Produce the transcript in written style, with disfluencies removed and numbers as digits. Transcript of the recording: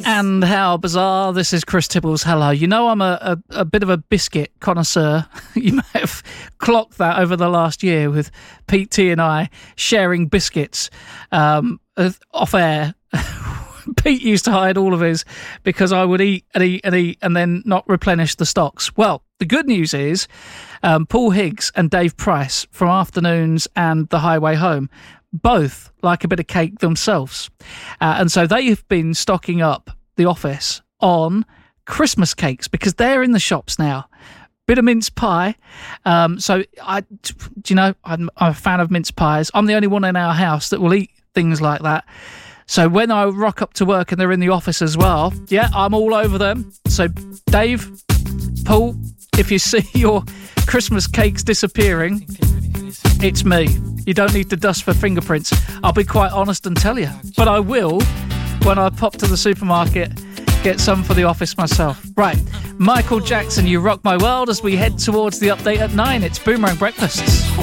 And how bizarre. This is Chris Tibbles. Hello. You know I'm a bit of a biscuit connoisseur. You may have clocked that over the last year with Pete T and I sharing biscuits off air. Pete used to hide all of his because I would eat and then not replenish the stocks. Well, the good news is Paul Higgs and Dave Price from Afternoons and The Highway Home both like a bit of cake themselves. And so they've been stocking up the office on Christmas cakes because they're in the shops now. Bit of mince pie. I'm a fan of mince pies. I'm the only one in our house that will eat things like that. So when I rock up to work and they're in the office as well, yeah, I'm all over them. So Dave, Paul, if you see your Christmas cakes disappearing, it's me. You don't need to dust for fingerprints. I'll be quite honest and tell you. But I will, when I pop to the supermarket, get some for the office myself. Right, Michael Jackson, You Rock My World as we head towards the update at 9. It's Boomerang Breakfasts.